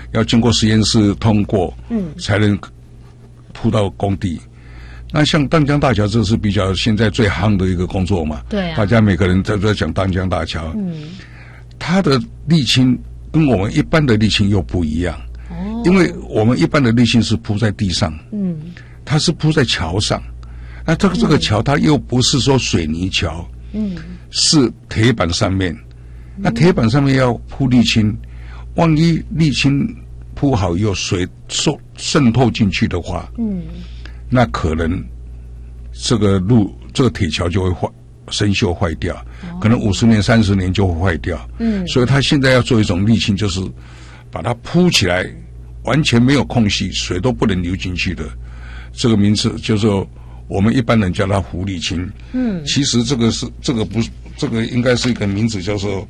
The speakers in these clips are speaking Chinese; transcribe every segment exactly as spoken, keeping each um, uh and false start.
要经过实验室通过，嗯，才能铺到工地。那像淡江大桥，这是比较现在最夯的一个工作嘛， 对啊， 大家每个人都在讲淡江大桥，嗯，它的沥青跟我们一般的沥青又不一样，哦，因为我们一般的沥青是铺在地上，嗯，它是铺在桥上，那这个这个桥它又不是说水泥桥，嗯，是铁板上面，那铁板上面要铺沥青，万一沥青铺好以后水渗渗透进去的话，嗯。那可能这个路这个铁桥就会坏生锈坏掉，哦，可能五十年三十年就会坏掉。嗯，所以他现在要做一种沥青，就是把它铺起来，完全没有空隙，水都不能流进去的。这个名字就是我们一般人叫它湖沥青。嗯，其实这个是这个不是这个应该是一个名字，叫做。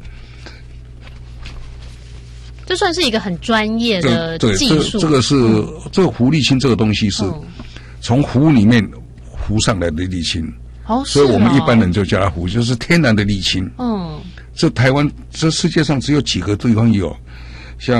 这算是一个很专业的技术。 对，这这个是，嗯，这个湖沥青这个东西是。嗯，从湖里面湖上来的沥青，哦，所以我们一般人就叫它湖，就是天然的沥青。嗯，这台湾这世界上只有几个地方有，像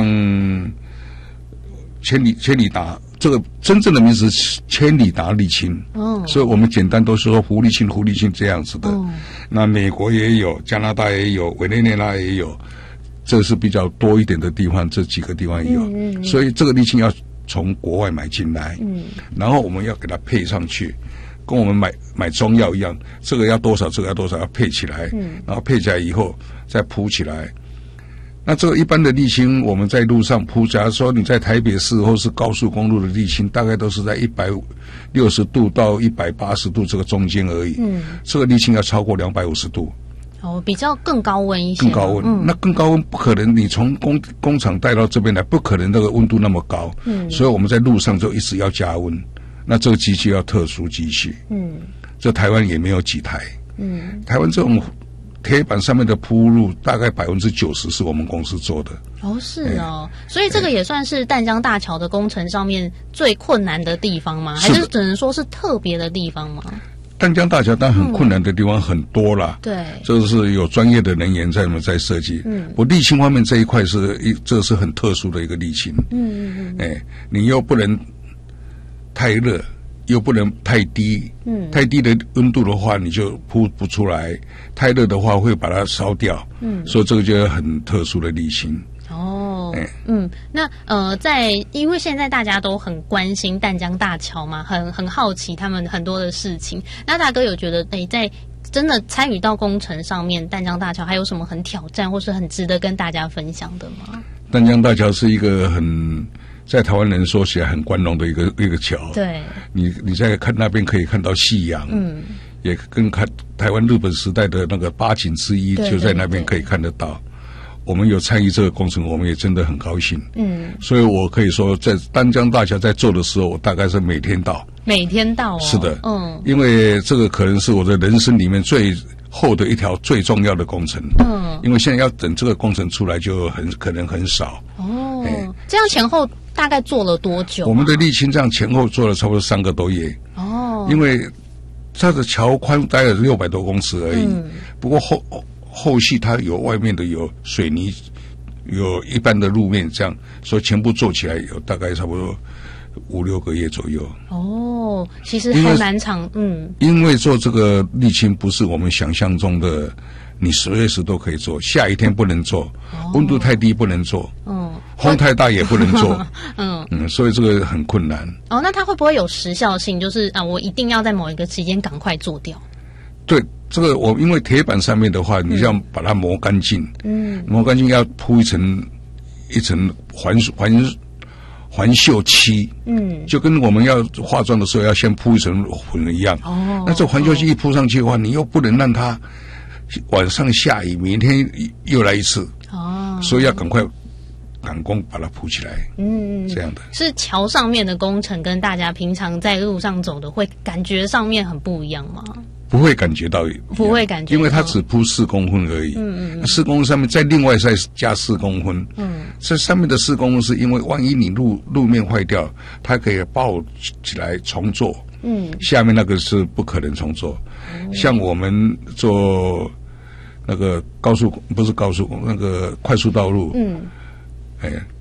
千里千里达，这个真正的名字是千里达沥青。嗯，所以我们简单都说湖沥青、湖沥青这样子的。嗯，那美国也有，加拿大也有，委内瑞拉也有，这是比较多一点的地方，这几个地方也有。嗯嗯嗯，所以这个沥青要从国外买进来，嗯，然后我们要给它配上去，跟我们买买中药一样，这个要多少，这个要多少，要配起来，嗯，然后配起来以后再铺起来。那这个一般的沥青，我们在路上铺，假如说你在台北市或是高速公路的沥青，大概都是在一百六十度到一百八十度这个中间而已，嗯，这个沥青要超过两百五十度。 哦，比较更高温一些， 更高温，嗯，那更高温不可能，你从工工厂带到这边来，不可能那个温度那么高，嗯，所以我们在路上就一直要加温。那这个机器要特殊机器，嗯，这台湾也没有几台，嗯，台湾这种铁板上面的铺路，大概百分之九十是我们公司做的。 哦，是哦，欸，所以这个也算是淡江大桥的工程上面最困难的地方吗？还是只能说是特别的地方吗？ 淡江大桥但很困难的地方很多啦，嗯，对，这是有专业的人员在我们在设计。嗯，我沥青方面这一块是一，这是很特殊的一个沥青。嗯嗯嗯，哎，你又不能太热，又不能太低。嗯，太低的温度的话，你就铺不出来；太热的话，会把它烧掉。嗯，所以这个就是很特殊的沥青。 哦，嗯，那呃，在因为现在大家都很关心淡江大桥嘛，很很好奇他们很多的事情。那大哥有觉得，哎，在真的参与到工程上面，淡江大桥还有什么很挑战或是很值得跟大家分享的吗？ 淡江大桥是一个很在台湾人说起来很光荣的一个一个桥。对，你你在看那边可以看到夕阳，嗯，也跟看台湾日本时代的那个八景之一，就在那边可以看得到。我们有参与这个工程，我们也真的很高兴。嗯，所以我可以说，在淡江大桥在做的时候，我大概是每天到。 每天到哦。 是的，嗯，因为这个可能是我的人生里面最后的一条最重要的工程。嗯，因为现在要等这个工程出来，就很可能很少。 哦，这样前后大概做了多久啊？ 我们的沥青这样前后做了差不多三个多月。哦，因为它的桥宽大概六百多公尺而已。嗯，不过后。后续它有外面的有水泥，有一般的路面，这样所以全部做起来有大概差不多五六个月左右。哦， 其实还蛮长，嗯。 因为做这个沥青不是我们想象中的，你随时都可以做，下雨天不能做，哦，温度太低不能做，嗯，风太大也不能做，嗯嗯，所以这个很困难。 哦，那它会不会有时效性？就是啊，我一定要在某一个期间赶快做掉。 对，这个我因为铁板上面的话，你要把它磨干净，嗯，磨干净要铺一层一层环环环锈漆，嗯，就跟我们要化妆的时候要先铺一层粉一样。哦，那这环锈漆一铺上去的话，你又不能让它晚上下雨，明天又来一次，哦，所以要赶快赶工把它铺起来，嗯，这样的。 是桥上面的工程跟大家平常在路上走的会感觉上面很不一样吗？ 不会感觉到， 不会感觉到， 因为它只铺四公分而已。嗯嗯，四公分上面再另外再加四公分。嗯，这上面的四公分是因为万一你路路面坏掉，它可以抱起来重做。嗯，下面那个是不可能重做。嗯，像我们做那个高速不是高速那个快速道路，嗯，哎，